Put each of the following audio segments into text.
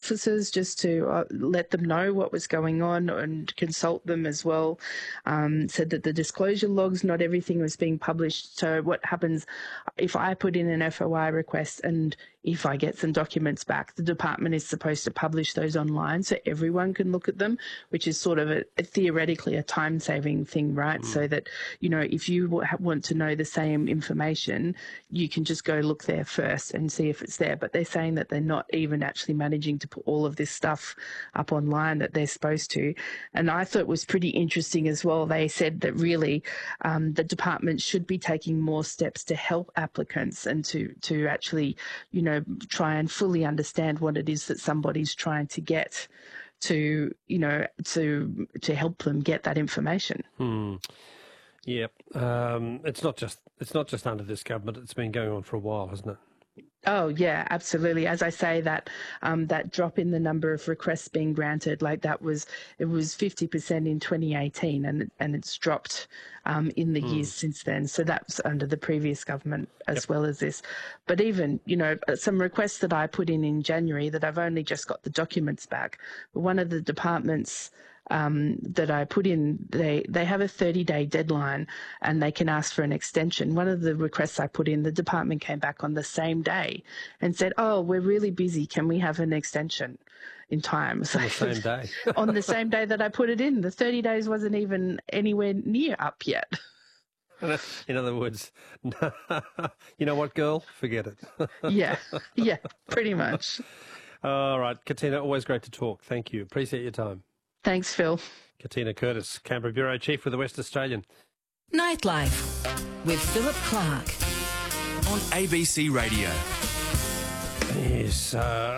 officers just to let them know what was going on and consult them as well. Said that the disclosure logs, not everything was being published. So what happens if I put in an FOI request and if I get some documents back, the department is supposed to publish those online so everyone can look at them, which is sort of theoretically a time-saving thing, right? So that, if you want to know the same information, you can just go look there first and see if it's there. But they're saying that they're not even actually managing to put all of this stuff up online that they're supposed to. And I thought it was pretty interesting as well. They said that really the department should be taking more steps to help applicants and to actually, try and fully understand what it is that somebody's trying to get to help them get that information. Yep. It's not just under this government. It's been going on for a while, hasn't it? Oh, yeah, absolutely. As I say, that drop in the number of requests being granted, it was 50% in 2018, and it's dropped in the years since then. So that's under the previous government as well as this. But even, some requests that I put in January that I've only just got the documents back. But one of the departments that I put in, they have a 30-day deadline and they can ask for an extension. One of the requests I put in, the department came back on the same day and said, "Oh, we're really busy. Can we have an extension in time?" So, on the same day? On the same day that I put it in. The 30 days wasn't even anywhere near up yet. In other words, you know what, girl? Forget it. Yeah, pretty much. All right, Katina, always great to talk. Thank you. Appreciate your time. Thanks, Phil. Katina Curtis, Canberra Bureau Chief with the West Australian. Nightlife with Philip Clark on ABC Radio. Yes,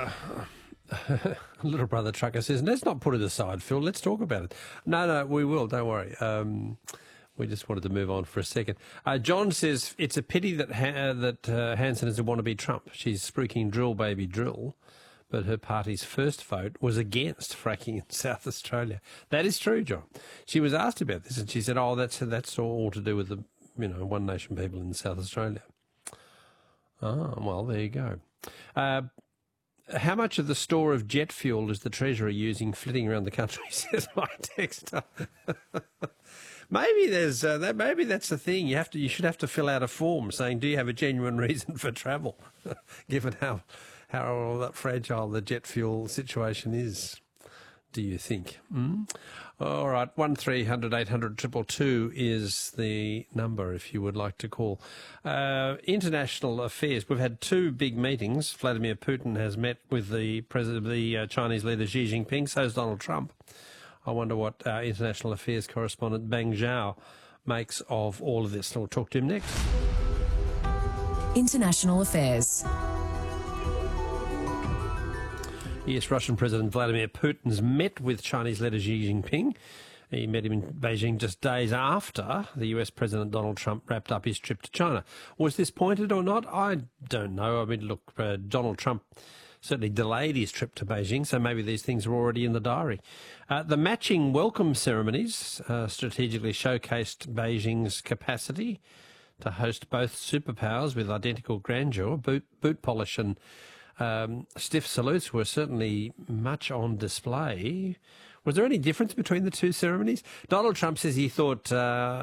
little brother trucker says, let's not put it aside, Phil. Let's talk about it. No, we will. Don't worry. We just wanted to move on for a second. John says it's a pity that Hanson doesn't want to be Trump. She's spruiking drill, baby, drill. But her party's first vote was against fracking in South Australia. That is true, John. She was asked about this, and she said, "Oh, that's all to do with the One Nation people in South Australia." Oh, well, there you go. How much of the store of jet fuel is the Treasury using flitting around the country? Says my texter. Maybe there's maybe that's the thing. You should have to fill out a form saying, "Do you have a genuine reason for travel?" Given how fragile the jet fuel situation is, do you think? All right, 1300 800 222 is the number if you would like to call. International affairs. We've had two big meetings. Vladimir Putin has met with the president of the Chinese leader Xi Jinping. So has Donald Trump. I wonder what our international affairs correspondent Bang Zhao makes of all of this. We'll talk to him next. International affairs. Yes, Russian President Vladimir Putin's met with Chinese leader Xi Jinping. He met him in Beijing just days after the US President Donald Trump wrapped up his trip to China. Was this pointed or not? I don't know. I mean, look, Donald Trump certainly delayed his trip to Beijing, so maybe these things are already in the diary. The matching welcome ceremonies strategically showcased Beijing's capacity to host both superpowers with identical grandeur. Boot polish and stiff salutes were certainly much on display. Was there any difference between the two ceremonies? Donald Trump says he thought